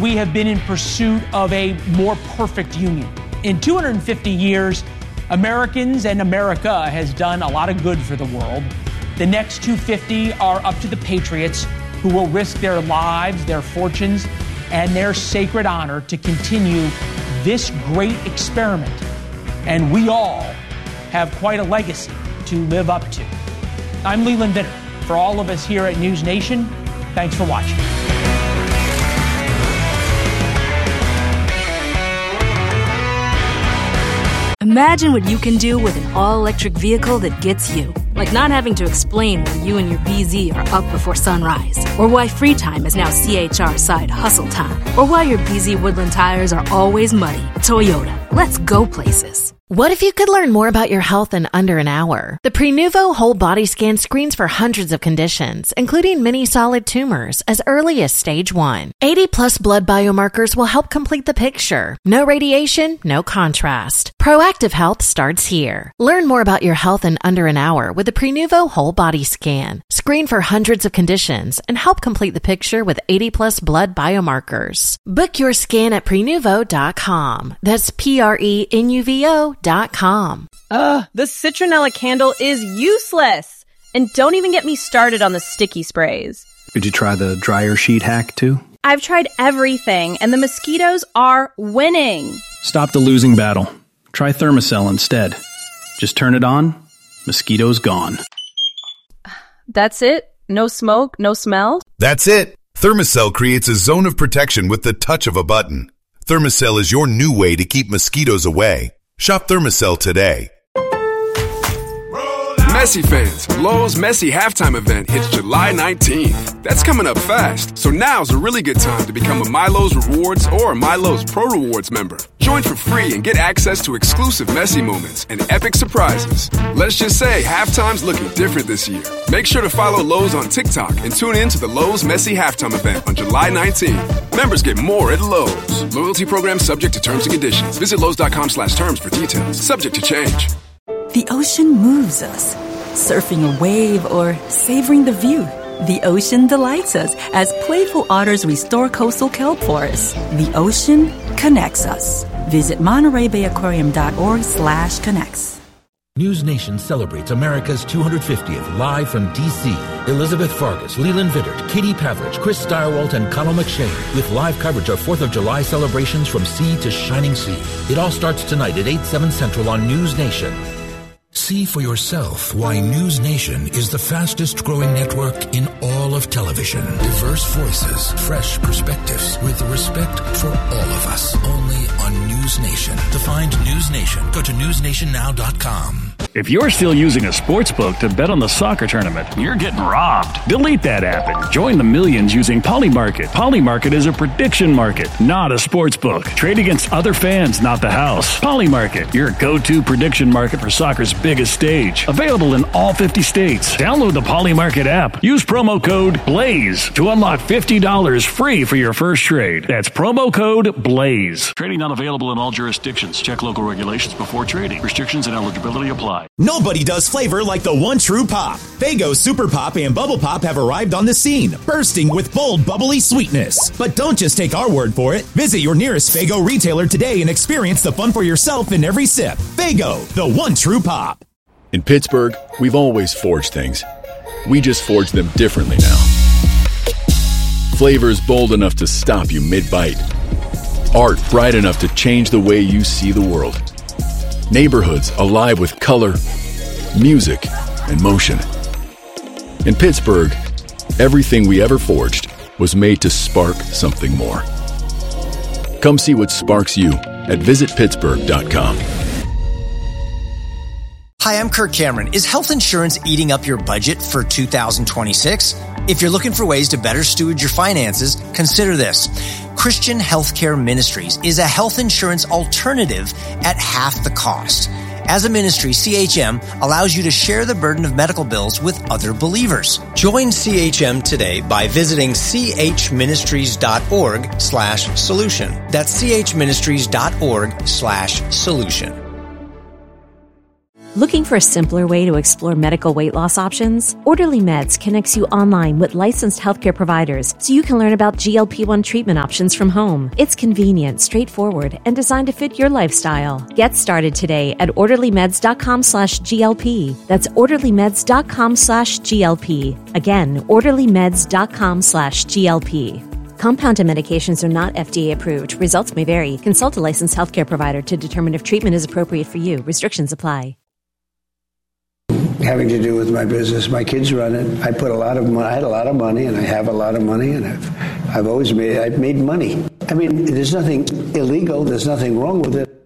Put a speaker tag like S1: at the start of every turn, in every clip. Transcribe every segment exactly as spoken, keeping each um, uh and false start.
S1: We have been in pursuit of a more perfect union. In two hundred fifty years, Americans and America has done a lot of good for the world. The next two hundred fifty are up to the patriots who will risk their lives, their fortunes, and their sacred honor to continue this great experiment. And we all have quite a legacy to live up to. I'm Leland Vinner. For all of us here at News Nation, thanks for watching.
S2: Imagine what you can do with an all-electric vehicle that gets you. Like not having to explain why you and your B Z are up before sunrise, or why free time is now C H R side hustle time, or why your B Z Woodland tires are always muddy. Toyota, let's go places.
S3: What if you could learn more about your health in under an hour? The Prenuvo Whole Body Scan screens for hundreds of conditions, including many solid tumors, as early as stage one. eighty plus blood biomarkers will help complete the picture. No radiation, no contrast. Proactive health starts here. Learn more about your health in under an hour with the Prenuvo Whole Body Scan. Screen for hundreds of conditions and help complete the picture with eighty plus blood biomarkers. Book your scan at prenuvo dot com. That's P R E N U V O dot com.
S4: Ugh, the citronella candle is useless. And don't even get me started on the sticky sprays.
S5: Did you try the dryer sheet hack too?
S4: I've tried everything, and the mosquitoes are winning.
S5: Stop the losing battle. Try Thermacell instead. Just turn it on, mosquitoes gone.
S4: That's it? No smoke, no smell?
S6: That's it. Thermacell creates a zone of protection with the touch of a button. Thermacell is your new way to keep mosquitoes away. Shop Thermacell today.
S7: Messi fans, Lowe's Messi halftime event hits July nineteenth. That's coming up fast, so now's a really good time to become a MyLowe's Rewards or a MyLowe's Pro Rewards member. Join for free and get access to exclusive Messi moments and epic surprises. Let's just say halftime's looking different this year. Make sure to follow Lowe's on TikTok and tune in to the Lowe's Messi halftime event on July nineteenth. Members get more at Lowe's. Loyalty program subject to terms and conditions. Visit Lowe's dot com slash terms for details. Subject to change.
S8: The ocean moves us. Surfing a wave or savoring the view. The ocean delights us as playful otters restore coastal kelp forests. The ocean connects us. Visit Monterey Bay Aquarium dot org slash connects.
S9: News Nation celebrates America's two hundred fiftieth live from D C. Elizabeth Fargus, Leland Vittert, Katie Pavlich, Chris Steyerwalt, and Connell McShane with live coverage of fourth of July celebrations from sea to shining sea. It all starts tonight at eight, seven Central on News Nation. See for yourself why News Nation is the fastest growing network in all of television. Diverse voices, fresh perspectives, with respect for all of us. Only on News Nation. To find News Nation, go to news nation now dot com.
S10: If you're still using a sports book to bet on the soccer tournament, you're getting robbed. Delete that app and join the millions using Polymarket. Polymarket is a prediction market, not a sports book. Trade against other fans, not the house. Polymarket, your go-to prediction market for soccer's biggest stage. Available in all fifty states. Download the Polymarket app. Use promo code BLAZE to unlock fifty dollars free for your first trade. That's promo code BLAZE. Trading not available in all jurisdictions. Check local regulations before trading. Restrictions and eligibility apply.
S11: Nobody does flavor like the one true pop. Faygo Super Pop and Bubble Pop have arrived on the scene, bursting with bold, bubbly sweetness. But don't just take our word for it. Visit your nearest Faygo retailer today and experience the fun for yourself in every sip. Faygo, the one true pop.
S12: In Pittsburgh, we've always forged things. We just forge them differently now. Flavors bold enough to stop you mid-bite. Art bright enough to change the way you see the world. Neighborhoods alive with color, music, and motion. In Pittsburgh, everything we ever forged was made to spark something more. Come see what sparks you at visit pittsburgh dot com.
S13: Hi, I'm Kirk Cameron. Is health insurance eating up your budget for two thousand twenty-six? If you're looking for ways to better steward your finances, consider this. Christian Healthcare Ministries is a health insurance alternative at half the cost. As a ministry, C H M allows you to share the burden of medical bills with other believers. Join C H M today by visiting c h ministries dot org slash solution. That's c h ministries dot org slash solution.
S14: Looking for a simpler way to explore medical weight loss options? Orderly Meds connects you online with licensed healthcare providers so you can learn about G L P one treatment options from home. It's convenient, straightforward, and designed to fit your lifestyle. Get started today at orderlymeds.com slash GLP. That's orderlymeds.com slash GLP. Again, orderlymeds.com slash GLP. Compounded medications are not F D A approved. Results may vary. Consult a licensed healthcare provider to determine if treatment is appropriate for you. Restrictions apply.
S15: Having to do with my business, my kids run it. I put a lot of money. I had a lot of money, and I have a lot of money, and I've, I've always made. I've made money. I mean, there's nothing illegal. There's nothing wrong with it.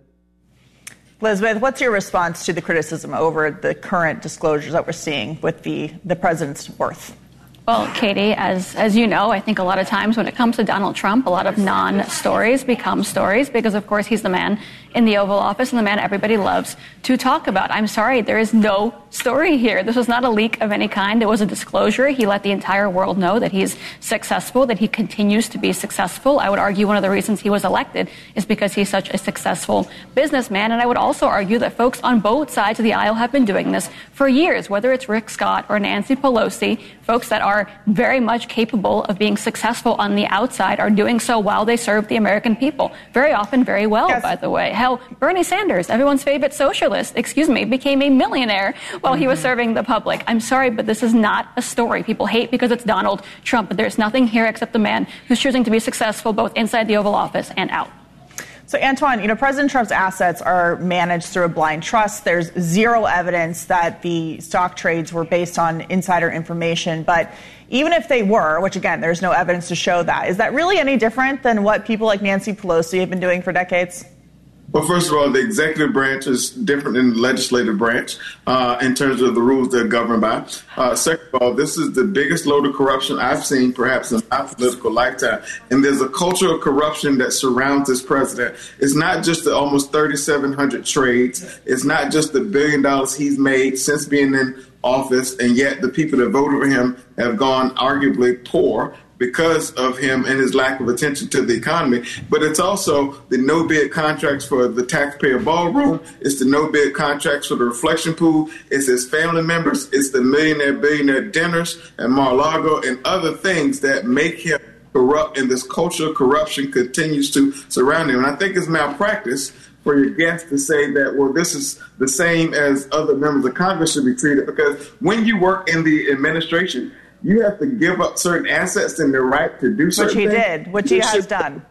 S16: Elizabeth, what's your response to the criticism over the current disclosures that we're seeing with the the president's worth?
S17: Well, Katie, as as you know, I think a lot of times when it comes to Donald Trump, a lot of non-stories become stories because, of course, he's the man in the Oval Office and the man everybody loves to talk about. I'm sorry, there is no story here. This was not a leak of any kind. It was a disclosure. He let the entire world know that he's successful, that he continues to be successful. I would argue one of the reasons he was elected is because he's such a successful businessman. And I would also argue that folks on both sides of the aisle have been doing this for years, whether it's Rick Scott or Nancy Pelosi, folks that are very much capable of being successful on the outside are doing so while they serve the American people. Very often, very well, yes. By the way. Hell, Bernie Sanders, everyone's favorite socialist, excuse me, became a millionaire while mm-hmm. he was serving the public. I'm sorry, but this is not a story. People hate because it's Donald Trump, but there's nothing here except a man who's choosing to be successful both inside the Oval Office and out.
S16: So, Antoine, you know, President Trump's assets are managed through a blind trust. There's zero evidence that the stock trades were based on insider information. But even if they were, which, again, there's no evidence to show that, is that really any different than what people like Nancy Pelosi have been doing for decades?
S18: Well, first of all, the executive branch is different than the legislative branch uh, in terms of the rules they're governed by. Uh, second of all, this is the biggest load of corruption I've seen perhaps in my political lifetime. And there's a culture of corruption that surrounds this president. It's not just the almost thirty-seven hundred trades. It's not just the billion dollars he's made since being in office. And yet the people that voted for him have gone arguably poor because of him and his lack of attention to the economy. But it's also the no-bid contracts for the taxpayer ballroom. It's the no-bid contracts for the reflection pool. It's his family members. It's the millionaire, billionaire dinners at Mar-a-Lago and other things that make him corrupt. And this culture of corruption continues to surround him. And I think it's malpractice for your guest to say that, well, this is the same as other members of Congress should be treated. Because when you work in the administration, you have to give up certain assets and the right to do certain things.
S16: Which he did, which he has done.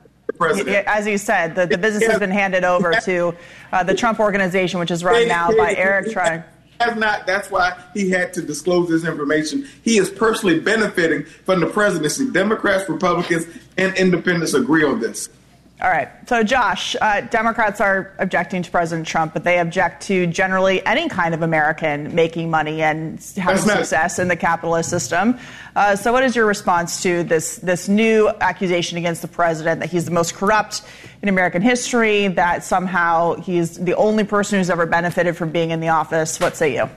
S16: As you said, the, the business has been handed over to uh, the Trump Organization, which is run now by Eric Trump.
S18: Has not. That's why he had to disclose this information. He is personally benefiting from the presidency. Democrats, Republicans, and independents agree on this.
S16: All right. So, Josh, uh, Democrats are objecting to President Trump, but they object to generally any kind of American making money and having success in the capitalist system. Uh, so what is your response to this this new accusation against the president that he's the most corrupt in American history, that somehow he's the only person who's ever benefited from being in the office? What say you?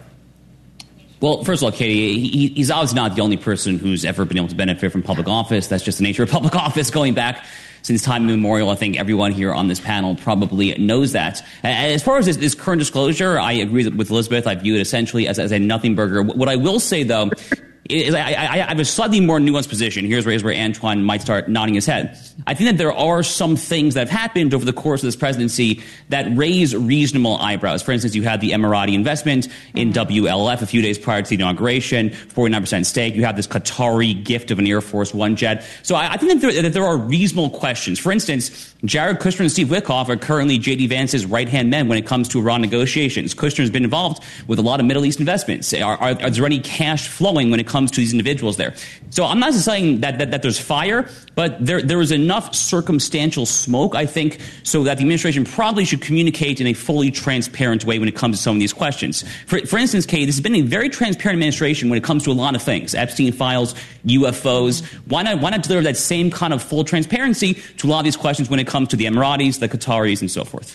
S19: Well, first of all, Katie, he, he's obviously not the only person who's ever been able to benefit from public office. That's just the nature of public office going back since time immemorial. I think everyone here on this panel probably knows that. As far as this, this current disclosure, I agree with Elizabeth. I view it essentially as, as a nothing burger. What I will say, though, is I, I, I have a slightly more nuanced position. Here's where, here's where Antoine might start nodding his head. I think that there are some things that have happened over the course of this presidency that raise reasonable eyebrows. For instance, you had the Emirati investment in W L F a few days prior to the inauguration, forty-nine percent stake. You have this Qatari gift of an Air Force One jet. So I, I think that there, that there are reasonable questions. For instance, Jared Kushner and Steve Witkoff are currently J D Vance's right-hand men when it comes to Iran negotiations. Kushner has been involved with a lot of Middle East investments. Are, are, are there any cash flowing when it comes to these individuals there? So I'm not saying that, that, that there's fire, but there there is enough circumstantial smoke, I think, so that the administration probably should communicate in a fully transparent way when it comes to some of these questions. For, for instance, Kay, this has been a very transparent administration when it comes to a lot of things. Epstein files, U F Os. Why not, why not deliver that same kind of full transparency to a lot of these questions when it comes to the Emiratis, the Qataris, and so forth?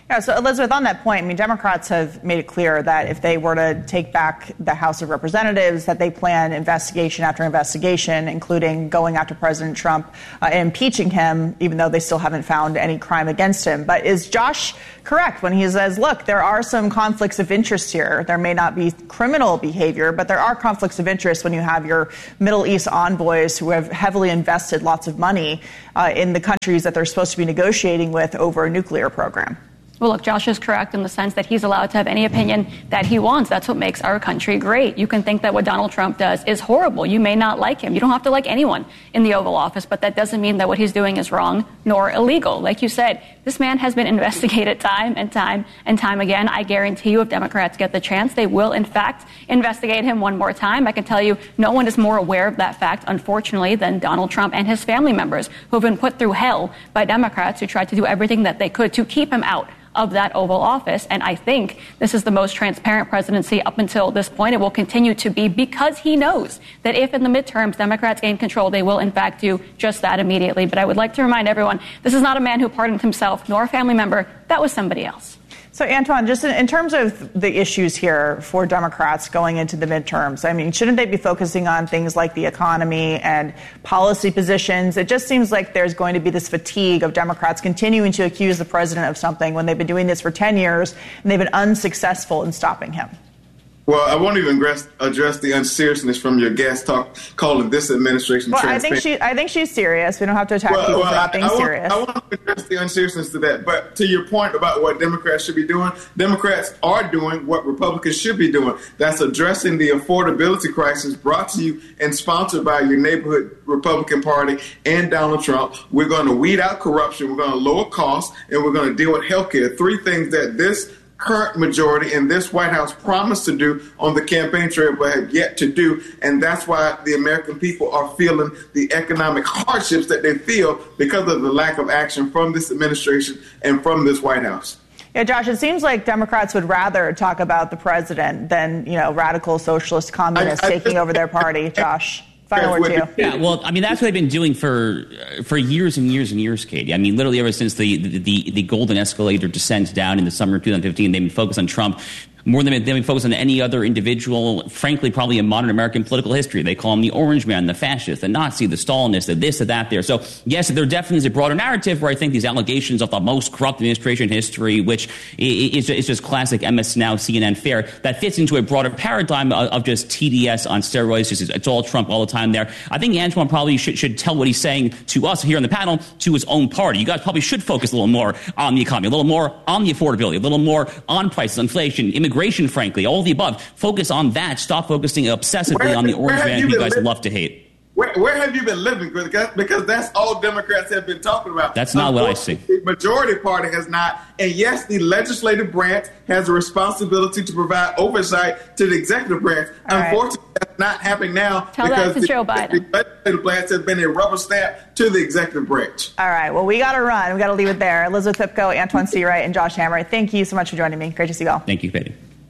S16: Yeah, so Elizabeth, on that point, I mean, Democrats have made it clear that if they were to take back the House of Representatives, that they plan investigation after investigation, including going after President Trump uh, and impeaching him, even though they still haven't found any crime against him. But is Josh correct when he says, look, there are some conflicts of interest here? There may not be criminal behavior, but there are conflicts of interest when you have your Middle East envoys who have heavily invested lots of money uh, in the countries that they're supposed to be negotiating with over a nuclear program.
S17: Well, look, Josh is correct in the sense that he's allowed to have any opinion that he wants. That's what makes our country great. You can think that what Donald Trump does is horrible. You may not like him. You don't have to like anyone in the Oval Office, but that doesn't mean that what he's doing is wrong nor illegal. Like you said, this man has been investigated time and time and time again. I guarantee you if Democrats get the chance, they will, in fact, investigate him one more time. I can tell you no one is more aware of that fact, unfortunately, than Donald Trump and his family members who have been put through hell by Democrats who tried to do everything that they could to keep him out of that Oval Office. And I think this is the most transparent presidency up until this point. It will continue to be because he knows that if in the midterms Democrats gain control, they will in fact do just that immediately. But I would like to remind everyone, this is not a man who pardoned himself nor a family member. That was somebody else.
S16: So, Antoine, just in, in terms of the issues here for Democrats going into the midterms, I mean, shouldn't they be focusing on things like the economy and policy positions? It just seems like there's going to be this fatigue of Democrats continuing to accuse the president of something when they've been doing this for ten years and they've been unsuccessful in stopping him.
S18: Well, I won't even address, address the unseriousness from your guest talk calling this administration
S16: well,
S18: transparent.
S16: I think she, I think she's serious. We don't have to attack
S18: well,
S16: people
S18: well,
S16: for not being
S18: I, I
S16: serious.
S18: Want, I want to address the unseriousness to that. But to your point about what Democrats should be doing, Democrats are doing what Republicans should be doing. That's addressing the affordability crisis brought to you and sponsored by your neighborhood Republican Party and Donald Trump. We're going to weed out corruption. We're going to lower costs, and we're going to deal with health care. Three things that this current majority in this White House promised to do on the campaign trail but have yet to do. And that's why the American people are feeling the economic hardships that they feel because of the lack of action from this administration and from this White House.
S16: Yeah, Josh, it seems like Democrats would rather talk about the president than, you know, radical socialist communists I, I, taking over their party. Josh. Final word to you.
S19: Yeah, well, I mean, that's what they've been doing for for years and years and years, Katie. I mean, literally ever since the the, the, the golden escalator descent down in the summer of twenty fifteen, they've been focused on Trump more than they've been focused on any other individual, frankly, probably in modern American political history. They call him the Orange Man, the fascist, the Nazi, the Stalinist, the this, the that there. So, yes, there definitely is a broader narrative where I think these allegations of the most corrupt administration in history, which is, is just classic M S Now, C N N fare, that fits into a broader paradigm of, of just T D S on steroids. Just, it's all Trump all the time there. I think Antoine probably should, should tell what he's saying to us here on the panel, to his own party. You guys probably should focus a little more on the economy, a little more on the affordability, a little more on prices, inflation, immigration, frankly, all of the above. Focus on that. Stop focusing obsessively
S18: where,
S19: on the Orange Man who you guys
S18: living?
S19: love to hate.
S18: Where, where have you been living? Because that's all Democrats have been talking about.
S19: That's not what I see.
S18: The majority party has not. And yes, the legislative branch has a responsibility to provide oversight to the executive branch. All Unfortunately, right. that's not happening now.
S17: Tell
S18: because
S17: that to
S18: the,
S17: Joe Biden.
S18: The legislative branch has been a rubber stamp to the executive branch.
S16: All right. Well, we got to run. We got to leave it there. Elizabeth Pipko, Antoine Seawright, and Josh Hammer, thank you so much for joining me. Great to see you all.
S19: Thank you, Katie.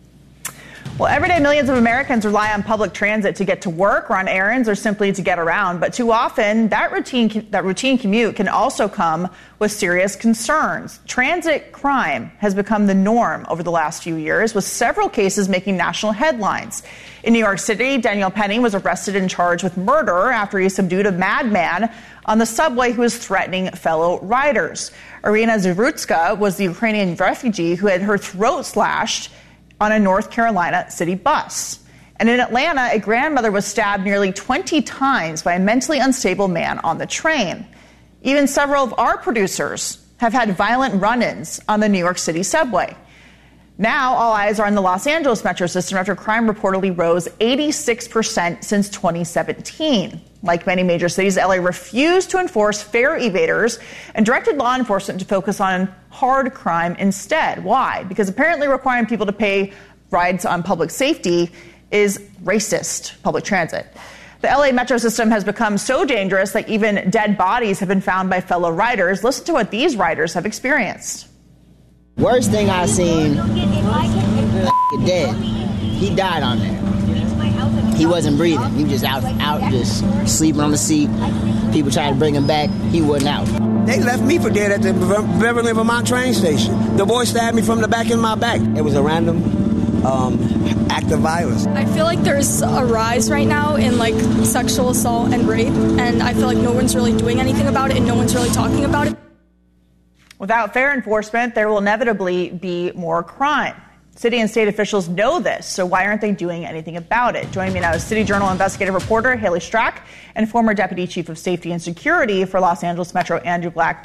S16: Well, every day millions of Americans rely on public transit to get to work, run errands, or simply to get around. But too often, that routine that routine commute can also come with serious concerns. Transit crime has become the norm over the last few years, with several cases making national headlines. In New York City, Daniel Penny was arrested and charged with murder after he subdued a madman on the subway who was threatening fellow riders. Irina Zerutska was the Ukrainian refugee who had her throat slashed on a North Carolina city bus. And in Atlanta, a grandmother was stabbed nearly twenty times by a mentally unstable man on the train. Even several of our producers have had violent run-ins on the New York City subway. Now, all eyes are on the Los Angeles metro system after crime reportedly rose eighty-six percent since twenty seventeen. Like many major cities, L A refused to enforce fare evaders and directed law enforcement to focus on hard crime instead. Why? Because apparently requiring people to pay rides on public safety is racist public transit. The L A metro system has become so dangerous that even dead bodies have been found by fellow riders. Listen to what these riders have experienced.
S20: Worst thing I seen, dead. He died on there. He wasn't breathing. He was just out, out, just sleeping on the seat. People tried to bring him back. He wasn't out.
S21: They left me for dead at the Beverly, Vermont train station. The boy stabbed me from the back of my back. It was a random um, act of violence.
S22: I feel like there's a rise right now in like sexual assault and rape, and I feel like no one's really doing anything about it and no one's really talking about it.
S16: Without fair enforcement, there will inevitably be more crime. City and state officials know this, so why aren't they doing anything about it? Joining me now is City Journal investigative reporter Haley Strack and former Deputy Chief of Safety and Security for Los Angeles Metro Andrew Black.